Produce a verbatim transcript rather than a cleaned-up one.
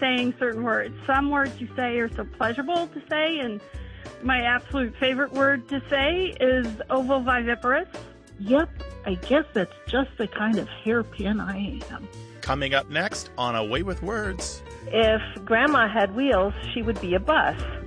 saying certain words. Some words you say are so pleasurable to say, and my absolute favorite word to say is ovoviviparous. Yep, I guess that's just the kind of hairpin I am. Coming up next on A Way with Words. If Grandma had wheels, she would be a bus.